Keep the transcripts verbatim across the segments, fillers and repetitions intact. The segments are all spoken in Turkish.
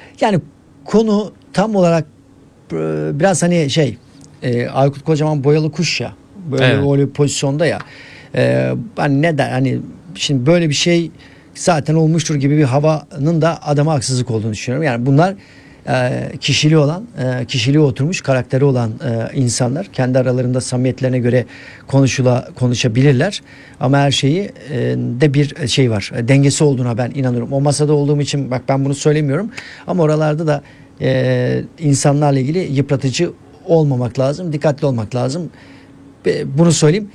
Yani konu tam olarak e, biraz hani şey e, Aykut Kocaman boyalı kuş ya. Böyle Evet. öyle bir pozisyonda ya. E, hani ne der hani şimdi böyle bir şey zaten olmuştur gibi bir havanın da adama haksızlık olduğunu düşünüyorum. Yani bunlar e, kişiliği olan, e, kişiliği oturmuş, karakteri olan e, insanlar. Kendi aralarında samimiyetlerine göre konuşula konuşabilirler. Ama her şeyi e, de bir şey var. E, dengesi olduğuna ben inanıyorum. O masada olduğum için bak ben bunu söylemiyorum. Ama oralarda da e, insanlarla ilgili yıpratıcı olmamak lazım. Dikkatli olmak lazım. E, bunu söyleyeyim.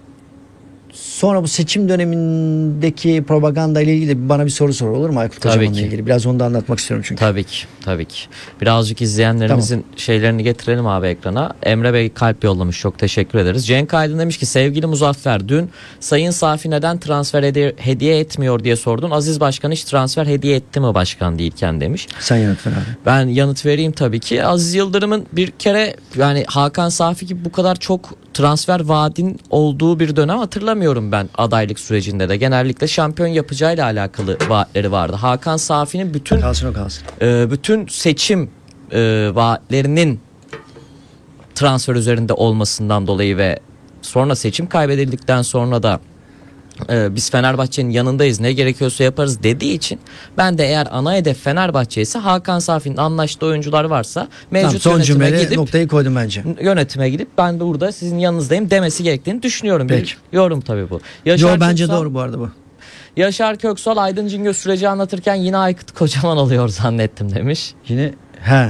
Sonra bu seçim dönemindeki propaganda ile ilgili bana bir soru sor olur mu Aykut Tabii Kocaman'la ki. ilgili? Biraz onu da anlatmak istiyorum çünkü. Tabii ki, tabii ki. Birazcık izleyenlerimizin şeylerini getirelim abi ekrana. Emre Bey kalp yollamış, çok teşekkür ederiz. Cenk Aydın demiş ki sevgili Muzaffer, dün Sayın Safi neden transfer hediye, hediye etmiyor diye sordun. Aziz Başkan hiç transfer hediye etti mi başkan değilken demiş. Sen yanıt ver abi. Ben yanıt vereyim tabii ki. Aziz Yıldırım'ın bir kere yani Hakan Safi gibi bu kadar çok transfer vaadin olduğu bir dönem hatırlamıyorum ben adaylık sürecinde de. Genellikle şampiyon yapacağıyla alakalı vaatleri vardı. Hakan Safi'nin bütün Kalsın o kalsın. e, bütün seçim e, vaatlerinin transfer üzerinde olmasından dolayı ve sonra seçim kaybedildikten sonra da e, biz Fenerbahçe'nin yanındayız, ne gerekiyorsa yaparız dediği için ben de eğer ana hedef Fenerbahçe ise Hakan Safi'nin anlaştığı oyuncular varsa mevcut Tamam, son yönetime cümlede gidip noktayı koydum bence. yönetime gidip ben de burada sizin yanınızdayım demesi gerektiğini düşünüyorum. Peki. Bir yorum tabii bu. Yo Yaşar bence Köksal- doğru bu arada bu. Yaşar Köksal Aydın Cingöz süreci anlatırken yine Aykut Kocaman oluyor zannettim demiş. Yine he.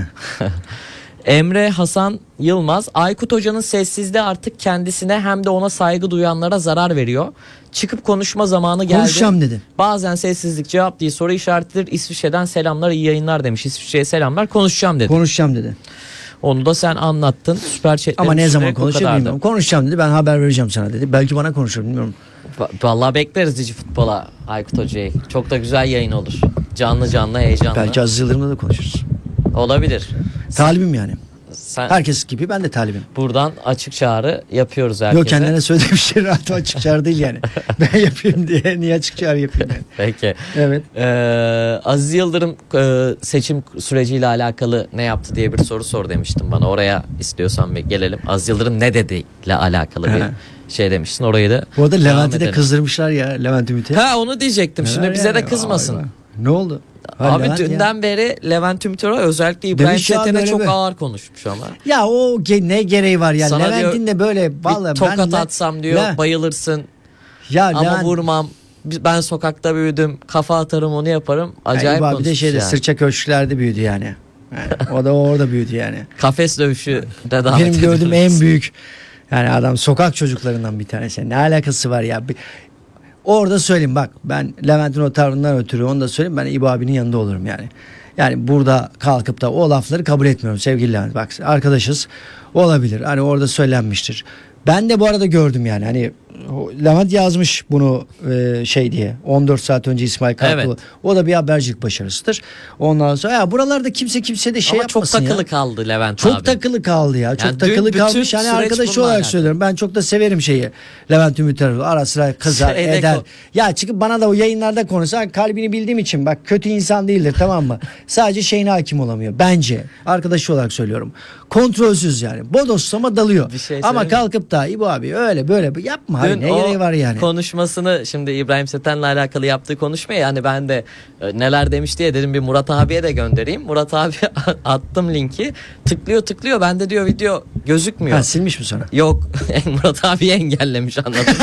Emre Hasan Yılmaz, Aykut Hoca'nın sessizliği artık kendisine hem de ona saygı duyanlara zarar veriyor. Çıkıp konuşma zamanı geldi. Konuşacağım dedi. Bazen sessizlik cevap değil soru işaretidir. İsviçre'den selamlar, iyi yayınlar demiş. İsviçre'ye selamlar, konuşacağım dedi. Konuşacağım dedi. Onu da sen anlattın. Süper chatlerin Ama ne zaman sürekli bu konuşacak kadardı. bilmiyorum. Konuşacağım dedi. Ben haber vereceğim sana dedi. Belki bana konuşur bilmiyorum. Va- Vallahi bekleriz Dici Futbol'a Aykut Hoca'yı. Çok da güzel yayın olur. Canlı canlı, heyecanlı. Belki Aziz Yıldırım'la da konuşuruz. Olabilir. Talibim yani. Sen Herkes gibi ben de talibim. buradan açık çağrı yapıyoruz herkese. Yok kendine söylediğim şey rahat açık çağrı değil yani. Ben yapayım diye niye açık çağrı yapayım yani. Peki. Evet. Ee, Aziz Yıldırım e, seçim süreciyle alakalı ne yaptı diye bir soru sor demiştim bana. Oraya istiyorsan bir gelelim. Aziz Yıldırım ne dedi ile alakalı bir He. şey demiştin. Orayı da Bu arada devam Levent'i de edelim. kızdırmışlar ya Levent Ümit'i. Ha onu diyecektim. Şimdi Neler bize yani? de kızmasın. Vay vay. Ne oldu? Ha, Abi Levent ya. dünden beri Levent Ümit'e özellikle İbrahim Demiş ya, Çetin'e böyle çok bir- ağır konuşmuş ama. Ya o ge- ne gereği var ya? Sana Levent'in de böyle vallahi Bir tokat ben de- atsam diyor, Le- bayılırsın Ya ama Levent, vurmam. Ben sokakta büyüdüm, kafa atarım onu yaparım. Acayip ya, bir de konuşmuş şeyde yani. sırça köşklerde büyüdü yani. Yani o da orada büyüdü yani. Kafes dövüşü de davet Benim gördüğüm ediyoruz. en büyük yani adam sokak çocuklarından bir tanesi. Ne alakası var ya? Bir- Orada söyleyeyim bak ben Levent'in o tavrından ötürü onu da söyleyeyim ben İbo abinin yanında olurum yani. Yani burada kalkıp da o lafları kabul etmiyorum sevgili Levent. Bak arkadaşız olabilir hani orada söylenmiştir. Ben de bu arada gördüm yani hani o Levent yazmış bunu e, şey diye on dört saat önce İsmail Kartal. Evet. O da bir habercilik başarısıdır. Ondan sonra ya buralarda kimse kimse de şey Ama çok yapmasın takılı ya. kaldı Levent Çok abi. takılı kaldı ya. Çok Yani dün takılı bütün kalmış. Hani süreç arkadaşı bununla olarak alakalı. söylüyorum. Ben çok da severim şeyi. Levent Ümit Erol. Ara sıra kızar Şeyde eder. ko- Ya çıkıp bana da o yayınlarda konuşsa kalbini bildiğim için bak kötü insan değildir tamam mı? Sadece şeyine hakim olamıyor. Bence. Arkadaşı olarak söylüyorum. Kontrolsüz yani. Bodoslama dalıyor. Bir şey Ama söyleyeyim mi? kalkıp da İbo abi öyle böyle yapma abi. Dün Ne o gereği var yani? konuşmasını şimdi İbrahim Seten'le alakalı yaptığı konuşmayı yani ben de e, neler demiş diye dedim bir Murat abiye de göndereyim. Murat abi attım linki. Tıklıyor tıklıyor. Bende diyor video gözükmüyor. Ha, silmiş mi sonra? Yok. Murat abi engellemiş anladım.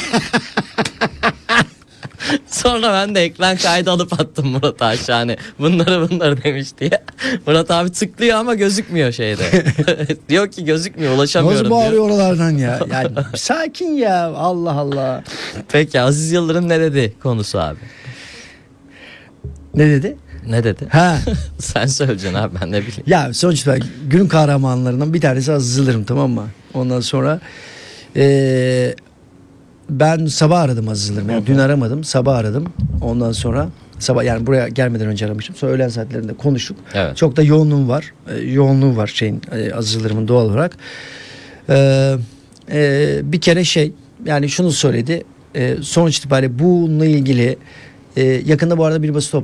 Sonra ben de ekran kaydı alıp attım Murat'a aşağı hani bunları bunları demiş diye. Murat abi tıklıyor ama gözükmüyor şeyde. Diyor ki gözükmüyor ulaşamıyorum Nasıl diyor. bağırıyor oralardan ya? Yani sakin ya Allah Allah. Peki Aziz Yıldırım ne dedi konusu abi? Ne dedi? Ne dedi? Ha. Sen söyleyeceksin abi ben ne bileyim. Ya sonuçta günün kahramanlarından bir tanesi Aziz Yıldırım tamam mı? Ondan sonra eee, ben sabah aradım Aziz Yıldırım. Yani dün aramadım sabah aradım. Ondan sonra sabah yani buraya gelmeden önce aramıştım. Sonra öğlen saatlerinde konuştuk. Evet. Çok da yoğunluğum var. E, yoğunluğu var şeyin e, Aziz Yıldırım'ın doğal olarak. Eee, e, bir kere şey yani şunu söyledi. E, sonuç itibariyle bununla ilgili e, yakında bu arada bir basın